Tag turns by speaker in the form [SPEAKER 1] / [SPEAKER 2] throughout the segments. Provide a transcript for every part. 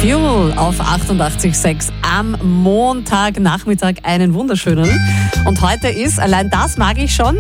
[SPEAKER 1] Fuel auf 88.6 am Montagnachmittag, einen wunderschönen. Und heute ist, allein das mag ich schon,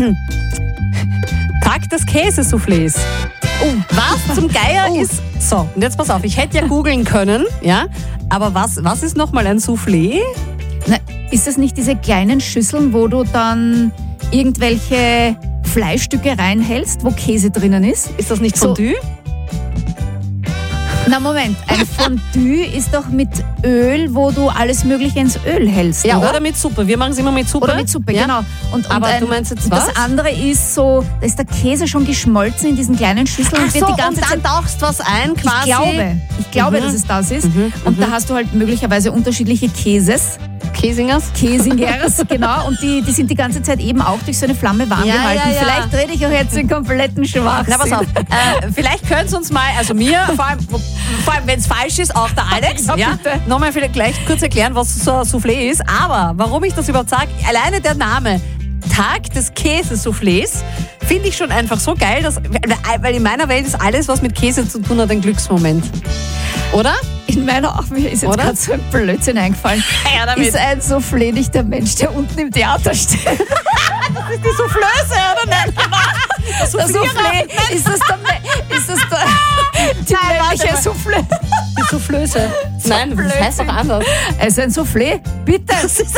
[SPEAKER 1] Tag des Käsesoufflés. Was zum Geier ist... So, und jetzt pass auf, ich hätte ja googeln können, ja, aber was ist nochmal ein Soufflé?
[SPEAKER 2] Na, ist das nicht diese kleinen Schüsseln, wo du dann irgendwelche Fleischstücke reinhältst, wo Käse drinnen ist?
[SPEAKER 1] Ist das nicht Fondue?
[SPEAKER 2] Na Moment, ein Fondue ist doch mit Öl, wo du alles Mögliche ins Öl hältst,
[SPEAKER 1] Ja,
[SPEAKER 2] oder?
[SPEAKER 1] oder mit Suppe. Wir machen es immer mit Suppe.
[SPEAKER 2] Oder mit Suppe,
[SPEAKER 1] ja?
[SPEAKER 2] genau.
[SPEAKER 1] Aber du meinst jetzt
[SPEAKER 2] und
[SPEAKER 1] was?
[SPEAKER 2] das andere ist so, da ist der Käse schon geschmolzen in diesen kleinen Schüsseln und wird die ganze
[SPEAKER 1] und dann
[SPEAKER 2] Zeit...
[SPEAKER 1] tauchst was ein quasi.
[SPEAKER 2] Ich glaube, dass es das ist. Und da hast du halt möglicherweise unterschiedliche Käsingers, genau. Und die sind die ganze Zeit eben auch durch so eine Flamme warm gehalten.
[SPEAKER 1] Ja.
[SPEAKER 2] Vielleicht rede ich auch jetzt den kompletten Schwachsinn.
[SPEAKER 1] Na, pass auf. Vielleicht könnt ihr uns mal, also mir, vor allem wenn es falsch ist, auch der Alex, ja, nochmal vielleicht gleich kurz erklären, was so ein Soufflé ist. Aber warum ich das überhaupt sage, alleine der Name Tag des Käsesoufflés finde ich schon einfach so geil, weil in meiner Welt ist alles, was mit Käse zu tun hat, ein Glücksmoment. Oder?
[SPEAKER 2] In meiner Augen ist jetzt gerade so ein Blödsinn eingefallen.
[SPEAKER 1] Ja, damit.
[SPEAKER 2] Ist ein Soufflé nicht der Mensch, der unten im Theater steht?
[SPEAKER 1] Das ist die Soufflöse, oder nicht?
[SPEAKER 2] Der Soufflé, ist das die männliche Soufflé?
[SPEAKER 1] Die Soufflöse. Nein, das heißt doch anders.
[SPEAKER 2] Also ein Soufflé? Bitte.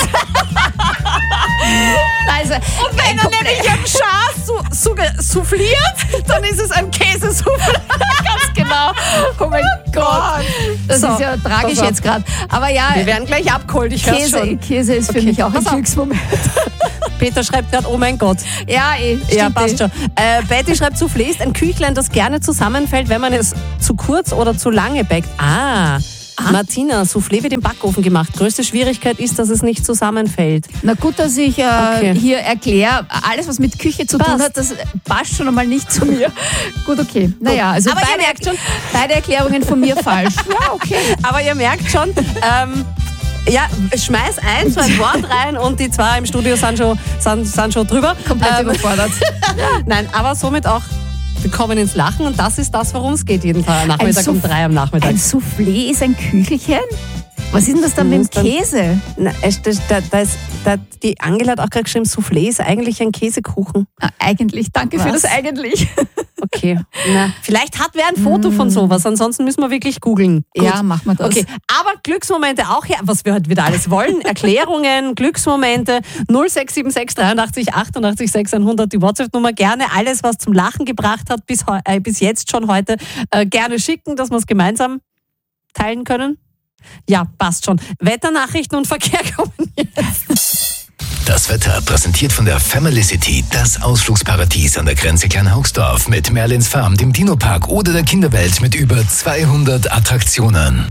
[SPEAKER 2] Also,
[SPEAKER 1] Und wenn er nämlich einen Schaf souffliert, dann ist es ein Käsesoufflé.
[SPEAKER 2] ganz genau. Oh mein Gott. Das ist ja tragisch jetzt gerade. Aber ja,
[SPEAKER 1] wir werden gleich abgeholt, ich hör's schon.
[SPEAKER 2] Käse ist für mich auch ein Glücksmoment.
[SPEAKER 1] Peter schreibt gerade, oh mein Gott.
[SPEAKER 2] Ja,
[SPEAKER 1] Ja, passt schon. Betty schreibt, Soufflé ist ein Küchlein, das gerne zusammenfällt, wenn man es zu kurz oder zu lange backt. Martina, Soufflé wird im Backofen gemacht. Größte Schwierigkeit ist, dass es nicht zusammenfällt.
[SPEAKER 2] Na gut, dass ich hier erkläre, alles was mit Küche zu tun hat, das passt schon einmal nicht zu mir. Gut, okay. Naja, also
[SPEAKER 1] aber ihr merkt schon,
[SPEAKER 2] beide Erklärungen von mir falsch. Ja, okay.
[SPEAKER 1] Aber ihr merkt schon, schmeiß so ein Wort rein und die zwei im Studio sind schon drüber.
[SPEAKER 2] Komplett überfordert.
[SPEAKER 1] Nein, aber somit auch, wir kommen ins Lachen und das ist das, worum es geht jeden Nachmittag um 3 am Nachmittag.
[SPEAKER 2] Ein Soufflé ist ein Küchelchen? Was ist denn das dann mit dem Käse?
[SPEAKER 1] Na, die Angela hat auch gerade geschrieben, Soufflé ist eigentlich ein Käsekuchen.
[SPEAKER 2] Eigentlich, danke für das eigentlich.
[SPEAKER 1] Okay, na, vielleicht hat wer ein Foto von sowas, ansonsten müssen wir wirklich googeln.
[SPEAKER 2] Ja, machen wir das.
[SPEAKER 1] Okay, aber Glücksmomente auch, was wir heute wieder alles wollen. Erklärungen, Glücksmomente, 0676 83 88 600, die WhatsApp-Nummer. Gerne alles, was zum Lachen gebracht hat, bis jetzt schon heute, gerne schicken, dass wir es gemeinsam teilen können. Ja, passt schon. Wetternachrichten und Verkehr kommen jetzt.
[SPEAKER 3] Das Wetter präsentiert von der Family City, das Ausflugsparadies an der Grenze Kleinhaugsdorf mit Merlins Farm, dem Dino-Park oder der Kinderwelt mit über 200 Attraktionen.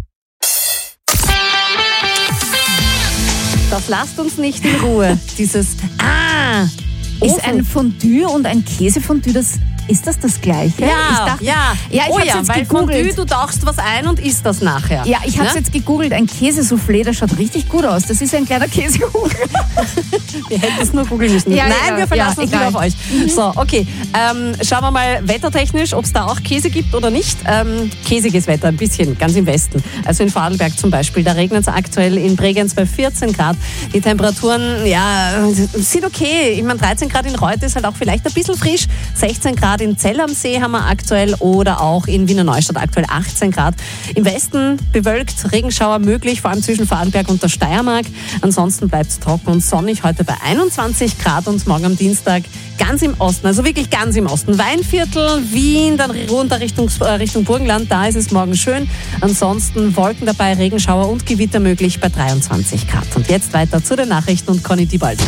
[SPEAKER 1] Das lasst uns nicht in Ruhe. Dieses
[SPEAKER 2] ist ein Fondue und ein Käsefondue, ist das Gleiche? Ich hab's jetzt
[SPEAKER 1] weil
[SPEAKER 2] gegoogelt.
[SPEAKER 1] Fondue, du tauchst was ein und isst das nachher.
[SPEAKER 2] Ja, ich habe es jetzt gegoogelt. Ein Käsesoufflé, das schaut richtig gut aus. Das ist ein kleiner Käsekuchen.
[SPEAKER 1] Wir hätten es nur googeln müssen.
[SPEAKER 2] Ja,
[SPEAKER 1] Nein, wir verlassen uns lieber auf euch. So, okay. Schauen wir mal wettertechnisch, ob es da auch Käse gibt oder nicht. Käsiges Wetter, ein bisschen, ganz im Westen. Also in Vorarlberg zum Beispiel. Da regnet es aktuell in Bregenz bei 14 Grad. Die Temperaturen, sind okay. Ich meine, 13 Grad in Reut ist halt auch vielleicht ein bisschen frisch. 16 Grad in Zell am See haben wir aktuell oder auch in Wiener Neustadt aktuell 18 Grad. Im Westen bewölkt, Regenschauer möglich, vor allem zwischen Vorarlberg und der Steiermark. Ansonsten bleibt es trocken und sonnig heute bei 21 Grad und morgen am Dienstag ganz im Osten, also wirklich ganz im Osten. Weinviertel, Wien, dann runter Richtung Burgenland, da ist es morgen schön. Ansonsten Wolken dabei, Regenschauer und Gewitter möglich bei 23 Grad. Und jetzt weiter zu den Nachrichten und Conny Diebald.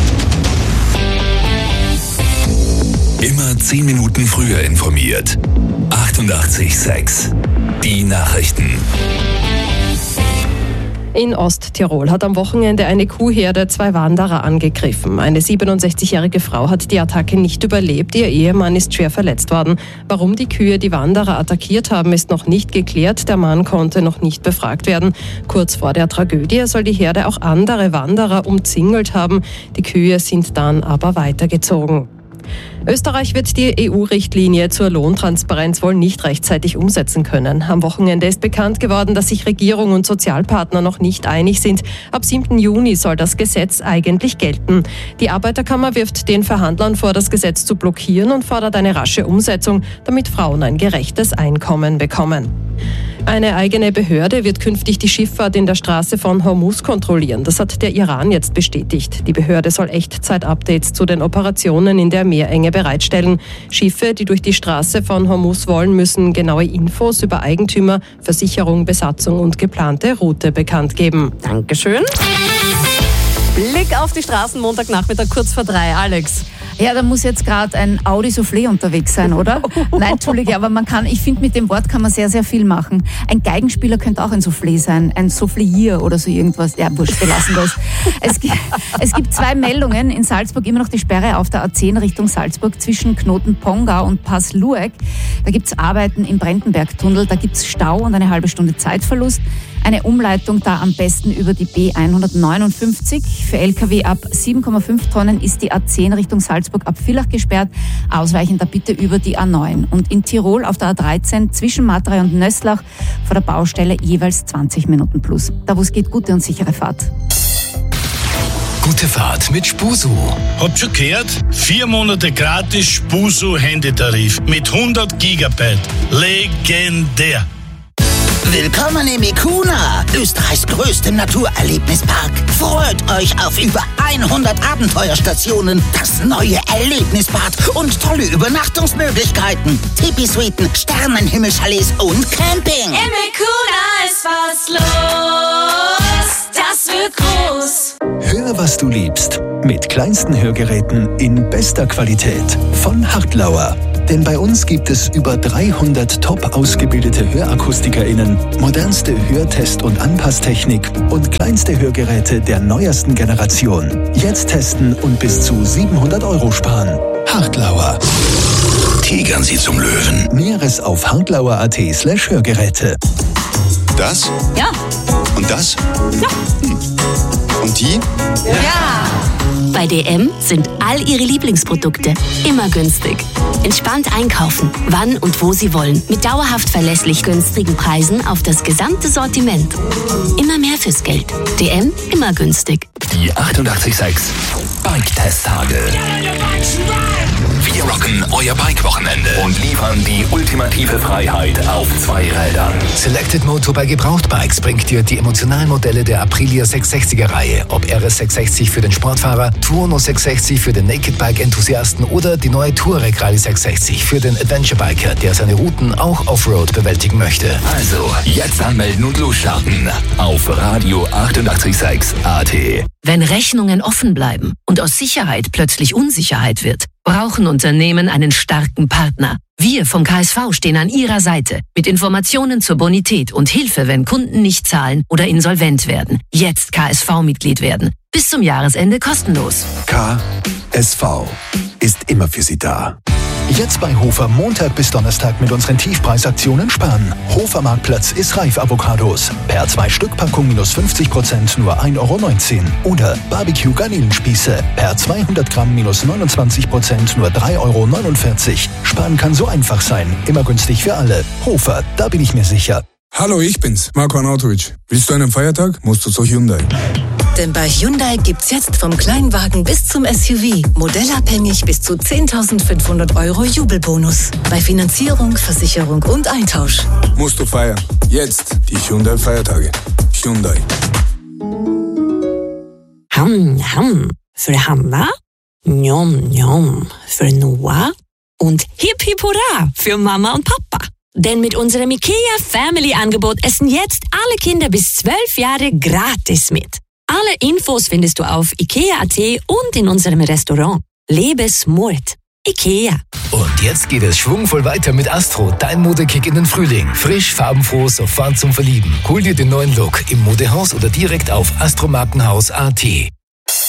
[SPEAKER 3] Immer 10 Minuten früher informiert. 88.6 Die Nachrichten.
[SPEAKER 4] In Osttirol hat am Wochenende eine Kuhherde 2 Wanderer angegriffen. Eine 67-jährige Frau hat die Attacke nicht überlebt. Ihr Ehemann ist schwer verletzt worden. Warum die Kühe die Wanderer attackiert haben, ist noch nicht geklärt. Der Mann konnte noch nicht befragt werden. Kurz vor der Tragödie soll die Herde auch andere Wanderer umzingelt haben. Die Kühe sind dann aber weitergezogen. Österreich wird die EU-Richtlinie zur Lohntransparenz wohl nicht rechtzeitig umsetzen können. Am Wochenende ist bekannt geworden, dass sich Regierung und Sozialpartner noch nicht einig sind. Ab 7. Juni soll das Gesetz eigentlich gelten. Die Arbeiterkammer wirft den Verhandlern vor, das Gesetz zu blockieren und fordert eine rasche Umsetzung, damit Frauen ein gerechtes Einkommen bekommen. Eine eigene Behörde wird künftig die Schifffahrt in der Straße von Hormuz kontrollieren. Das hat der Iran jetzt bestätigt. Die Behörde soll Echtzeit-Updates zu den Operationen in der Meerenge bereitstellen. Schiffe, die durch die Straße von Hormuz wollen, müssen genaue Infos über Eigentümer, Versicherung, Besatzung und geplante Route bekannt geben.
[SPEAKER 1] Dankeschön. Blick auf die Straßen, Montagnachmittag, kurz vor 3. Alex.
[SPEAKER 2] Ja, da muss jetzt gerade ein Audi Soufflé unterwegs sein, oder? Nein, Entschuldige, aber ich finde, mit dem Wort kann man sehr, sehr viel machen. Ein Geigenspieler könnte auch ein Soufflé sein, ein Soufflier oder so irgendwas. Ja, wurscht, wir lassen das. Es gibt 2 Meldungen. In Salzburg immer noch die Sperre auf der A10 Richtung Salzburg zwischen Knoten Pongau und Pass Lueck. Da gibt es Arbeiten im Brentenbergtunnel, da gibt es Stau und eine halbe Stunde Zeitverlust. Eine Umleitung da am besten über die B159. Für Lkw ab 7,5 Tonnen ist die A10 Richtung Salzburg ab Villach gesperrt. Ausweichen da bitte über die A9. Und in Tirol auf der A13 zwischen Matrei und Nösslach vor der Baustelle jeweils 20 Minuten plus. Da wo es geht, gute und sichere Fahrt.
[SPEAKER 3] Gute Fahrt mit Spusu.
[SPEAKER 5] Habt schon gehört? 4 Monate gratis Spusu-Handytarif mit 100 Gigabyte. Legendär.
[SPEAKER 6] Willkommen im Ikuna, Österreichs größtem Naturerlebnispark. Freut euch auf über 100 Abenteuerstationen, das neue Erlebnisbad und tolle Übernachtungsmöglichkeiten. Tipi-Suiten, Sternenhimmelchalets und Camping.
[SPEAKER 7] Im Ikuna ist was los, das wird groß.
[SPEAKER 3] Hör, was du liebst. Mit kleinsten Hörgeräten in bester Qualität von Hartlauer. Denn bei uns gibt es über 300 top ausgebildete HörakustikerInnen, modernste Hörtest- und Anpasstechnik und kleinste Hörgeräte der neuesten Generation. Jetzt testen und bis zu 700 € sparen. Hartlauer. Tigern Sie zum Löwen. Näheres auf hartlauer.at/Hörgeräte.
[SPEAKER 8] Das?
[SPEAKER 7] Ja.
[SPEAKER 8] Und das?
[SPEAKER 7] Ja.
[SPEAKER 8] Und die?
[SPEAKER 7] Ja. Bei DM sind all Ihre Lieblingsprodukte immer günstig. Entspannt einkaufen, wann und wo Sie wollen. Mit dauerhaft verlässlich günstigen Preisen auf das gesamte Sortiment. Immer mehr fürs Geld. DM, immer günstig.
[SPEAKER 3] Die 88,6 Bike-Test-Tage. Wir rocken euer Bike-Wochenende und liefern die ultimative Freiheit auf 2 Rädern. Selected Motor bei Gebrauchtbikes bringt dir die emotionalen Modelle der Aprilia 660er-Reihe. Ob RS 660 für den Sportfahrer, Tuono 660 für den Naked-Bike-Enthusiasten oder die neue Touareg Rally 660 für den Adventure-Biker, der seine Routen auch Offroad bewältigen möchte. Also, jetzt anmelden und losstarten auf Radio 88,6 AT.
[SPEAKER 9] Wenn Rechnungen offen bleiben und aus Sicherheit plötzlich Unsicherheit wird, brauchen Unternehmen einen starken Partner. Wir vom KSV stehen an Ihrer Seite mit Informationen zur Bonität und Hilfe, wenn Kunden nicht zahlen oder insolvent werden. Jetzt KSV-Mitglied werden. Bis zum Jahresende kostenlos.
[SPEAKER 3] KSV ist immer für Sie da. Jetzt bei Hofer Montag bis Donnerstag mit unseren Tiefpreisaktionen sparen. Hofer Marktplatz ist Reif-Avocados. Per 2-Stück-Packung minus 50% nur 1,19 €. Oder Barbecue-Garnelenspieße. Per 200 Gramm minus 29% nur 3,49 €. Sparen kann so einfach sein. Immer günstig für alle. Hofer, da bin ich mir sicher.
[SPEAKER 10] Hallo, ich bin's, Marco Arnautovic. Willst du einen Feiertag? Musst du zu Hyundai.
[SPEAKER 11] Denn bei Hyundai gibt's jetzt vom Kleinwagen bis zum SUV modellabhängig bis zu 10.500 € Jubelbonus. Bei Finanzierung, Versicherung und Eintausch.
[SPEAKER 10] Musst du feiern. Jetzt die Hyundai-Feiertage. Hyundai.
[SPEAKER 12] Für Hanna, Njom Njom für Noah und Hip Hip Hurra für Mama und Papa. Denn mit unserem IKEA Family Angebot essen jetzt alle Kinder bis 12 Jahre gratis mit. Alle Infos findest du auf ikea.at und in unserem Restaurant. Lebe smart. IKEA.
[SPEAKER 3] Und jetzt geht es schwungvoll weiter mit Astro, dein Modekick in den Frühling. Frisch, farbenfroh, sofort zum Verlieben. Hol dir den neuen Look im Modehaus oder direkt auf astromarkenhaus.at.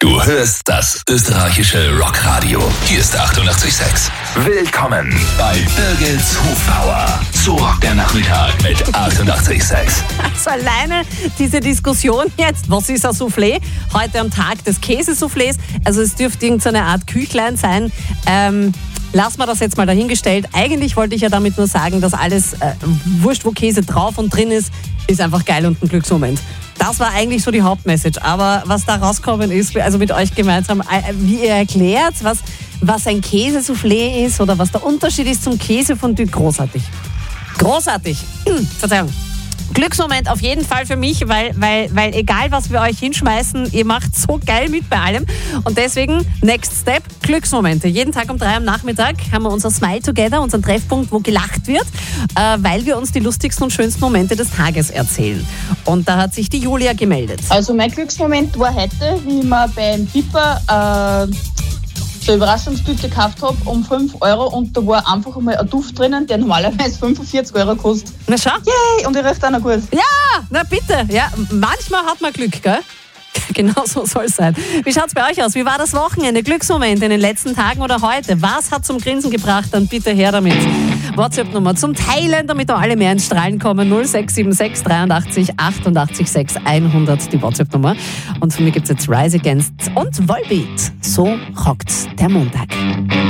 [SPEAKER 3] Du hörst das österreichische Rockradio. Hier ist 88,6. Willkommen bei Birgits Hofbauer. So rockt der Nachmittag mit 88,6.
[SPEAKER 1] Also alleine diese Diskussion jetzt, was ist ein Soufflé? Heute am Tag des Käsesoufflés. Also es dürfte irgendeine Art Küchlein sein. Lassen wir das jetzt mal dahingestellt. Eigentlich wollte ich ja damit nur sagen, dass alles, wurscht wo Käse drauf und drin ist einfach geil und ein Glücksmoment. Das war eigentlich so die Hauptmessage. Aber was da rausgekommen ist, also mit euch gemeinsam, wie ihr erklärt, was ein Käsesoufflé ist oder was der Unterschied ist zum Käsefondue, großartig. Großartig. Verzeihung. Glücksmoment auf jeden Fall für mich, weil egal was wir euch hinschmeißen, ihr macht so geil mit bei allem. Und deswegen, next step, Glücksmomente. Jeden Tag um 3 am Nachmittag haben wir unser Smile Together, unseren Treffpunkt, wo gelacht wird, weil wir uns die lustigsten und schönsten Momente des Tages erzählen. Und da hat sich die Julia gemeldet.
[SPEAKER 13] Also mein Glücksmoment war heute, wie ich mir beim Pippa so eine Überraschungstüte gekauft habe um 5 € und da war einfach einmal ein Duft drinnen, der normalerweise 45 € kostet.
[SPEAKER 1] Na schau.
[SPEAKER 13] Yay, und die riecht auch noch gut.
[SPEAKER 1] Ja, na bitte. Ja, manchmal hat man Glück, gell? Genau so soll es sein. Wie schaut's bei euch aus? Wie war das Wochenende? Glücksmomente in den letzten Tagen oder heute? Was hat zum Grinsen gebracht? Dann bitte her damit. WhatsApp-Nummer zum Teilen, damit wir alle mehr ins Strahlen kommen. 0676 83 88 6 100 die WhatsApp-Nummer. Und von mir gibt's jetzt Rise Against und Volbeat. So rockt's der Montag.